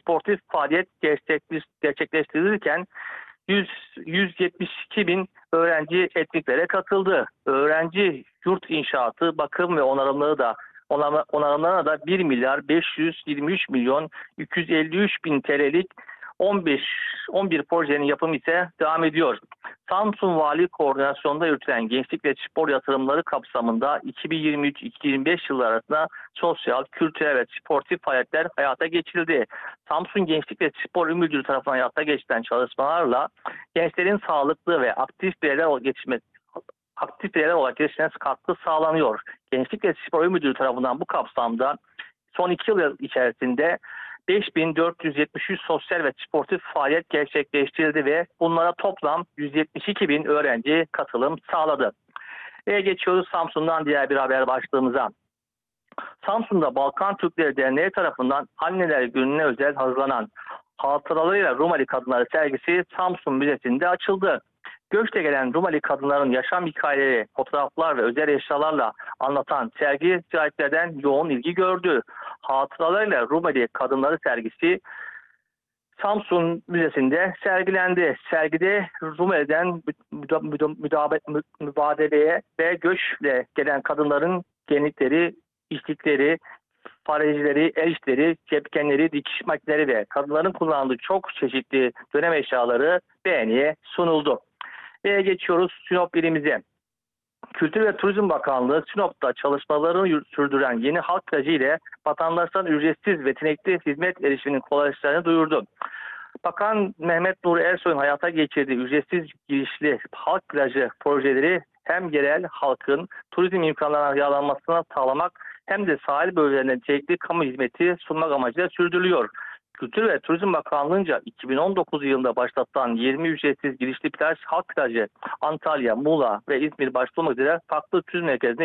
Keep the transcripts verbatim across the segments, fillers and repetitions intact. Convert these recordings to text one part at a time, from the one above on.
sportif faaliyet gerçekleştirilirken yüz, yüz yetmiş iki bin öğrenci etkinliklere katıldı. Öğrenci yurt inşaatı, bakım ve onarımları da onarımlarına da bir milyar beş yüz yirmi üç milyon iki yüz elli üç bin T L'lik on beş on bir projenin yapımı ise devam ediyor. Samsun Vali Koordinasyon'da yürütülen gençlik ve spor yatırımları kapsamında iki bin yirmi üç iki bin yirmi beş yılları arasında sosyal, kültürel ve sportif faaliyetler hayata geçirildi. Samsun Gençlik ve Spor İl Müdürlüğü tarafından hayata geçirilen çalışmalarla gençlerin sağlıklı ve aktif bireyler geçmesi aktif bireyler olarak gelişmesine katkı sağlanıyor. Gençlik ve Spor İl Müdürlüğü tarafından bu kapsamda son iki yıl içerisinde beş bin dört yüz yetmiş üç sosyal ve sportif faaliyet gerçekleştirildi ve bunlara toplam yüz yetmiş iki bin öğrenci katılım sağladı. Ve geçiyoruz Samsun'dan diğer bir haber başlığımıza. Samsun'da Balkan Türkleri Derneği tarafından Anneler Günü'ne özel hazırlanan Hatıralarıyla Rumeli Kadınları sergisi Samsun Müzesi'nde açıldı. Göçte gelen Rumeli kadınların yaşam hikayeleri, fotoğraflar ve özel eşyalarla anlatan sergi ziyaretlerden yoğun ilgi gördü. Hatıralarıyla Rumeli Kadınları sergisi Samsun Müzesi'nde sergilendi. Sergide Rumeli'den mübadeleye ve göçle gelen kadınların gelenekleri, içlikleri, farecileri, el işleri, cepkenleri, dikiş makineleri ve kadınların kullandığı çok çeşitli dönem eşyaları beğeniye sunuldu. Ve geçiyoruz Sinop ilimize. Kültür ve Turizm Bakanlığı Sinop'ta çalışmalarını sürdüren yeni halk plajı ile vatandaşların ücretsiz ve yetenekli hizmet erişiminin kolaylaşacağını duyurdu. Bakan Mehmet Nuri Ersoy'un hayata geçirdiği ücretsiz girişli halk plajı projeleri hem yerel halkın turizm imkanlarına yararlanmasına sağlamak hem de sahil bölgelerine nitelikli kamu hizmeti sunmak amacıyla sürdürülüyor. Kültür ve Turizm Bakanlığı'nca iki bin on dokuz yılında başlatılan yirmi ücretsiz girişli plaj, halk plajı Antalya, Muğla ve İzmir başta olmak üzere farklı turizm merkezinde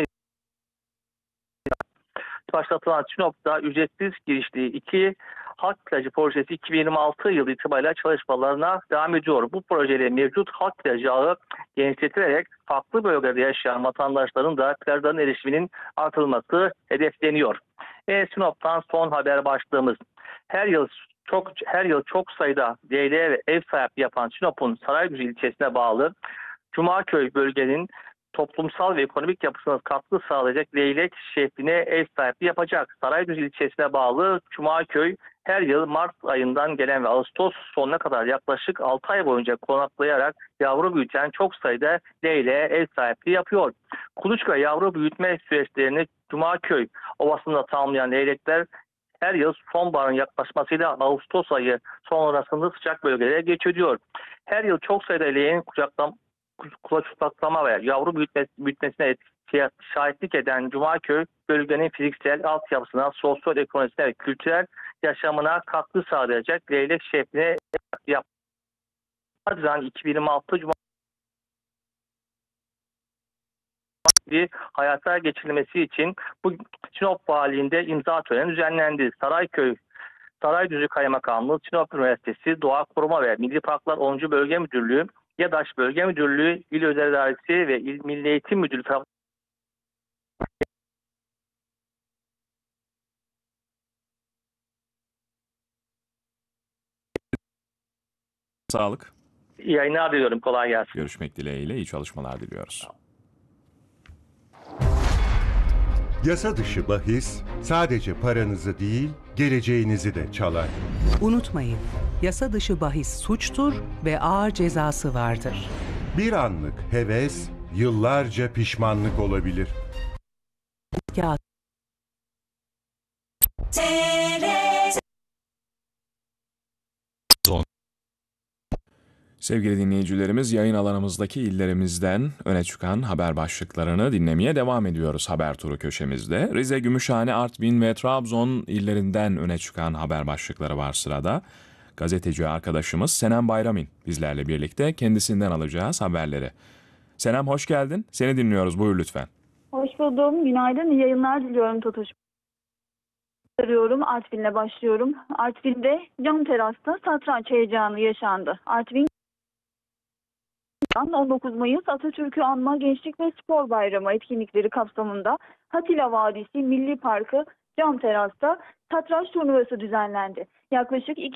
başlatılan Sinop'ta ücretsiz girişli iki halk plajı projesi iki bin yirmi altı yılı itibariyle çalışmalarına devam ediyor. Bu projeyle mevcut halk plajı ağı genişletilerek farklı bölgelerde yaşayan vatandaşların da plajların erişiminin artırılması hedefleniyor. Ve Sinop'tan son haber başlığımız. Her yıl çok her yıl çok sayıda leyleğe ve ev sahipliği yapan Sinop'un Sarayüzü ilçesine bağlı Cumaköy bölgenin toplumsal ve ekonomik yapısına katkı sağlayacak leylek şehrine ev sahipliği yapacak. Sarayüzü ilçesine bağlı Cumaköy her yıl Mart ayından gelen ve Ağustos sonuna kadar yaklaşık altı ay boyunca konaklayarak yavru büyüten çok sayıda leyleğe ev sahipliği yapıyor. Kuluçka yavru büyütme süreçlerini Cumaköy Ovası'nda tamamlayan leylekler her yıl sonbaharın yaklaşmasıyla Ağustos ayı sonrasında sıcak bölgelere göç ediyor. Her yıl çok sayıda leğenin kucaklam kulaçlaklama ve yavru büyütme, büyütmesine şahitlik eden Cumaköy bölgenin fiziksel altyapısına, sosyal ekonomisine ve kültürel yaşamına katkı sağlayacak leylek şehrine yaptı. Haziran iki bin yirmi altı Cuma hayata geçirilmesi için bu Sinop Valiliğinde imza töreni düzenlendi. Sarayköy Sarayüzü Kaymakamlığı, Sinop Üniversitesi, Doğa Koruma ve Milli Parklar onuncu Bölge Müdürlüğü, YADAŞ Bölge Müdürlüğü, İl Özel İdaresi ve İl Milli Eğitim Müdürlüğü tarafından sağlık. İyi yayınlar diliyorum. Kolay gelsin. Görüşmek dileğiyle iyi çalışmalar diliyoruz. Yasa dışı bahis sadece paranızı değil, geleceğinizi de çalar. Unutmayın, yasa dışı bahis suçtur ve ağır cezası vardır. Bir anlık heves, yıllarca pişmanlık olabilir. Ya Sevgili dinleyicilerimiz, yayın alanımızdaki illerimizden öne çıkan haber başlıklarını dinlemeye devam ediyoruz haber turu köşemizde. Rize, Gümüşhane, Artvin ve Trabzon illerinden öne çıkan haber başlıkları var sırada. Gazeteci arkadaşımız Senem Bayramin bizlerle birlikte, kendisinden alacağız haberleri. Senem, hoş geldin. Seni dinliyoruz. Buyur lütfen. Hoş buldum. Günaydın. İyi yayınlar diliyorum Totoş. Arıyorum. Artvin'le başlıyorum. Artvin'de cam terasta satranç heyecanı yaşandı. Artvin on dokuz Mayıs Atatürk'ü Anma Gençlik ve Spor Bayramı etkinlikleri kapsamında Hatila Vadisi Milli Parkı cam terasta satranç turnuvası düzenlendi. Yaklaşık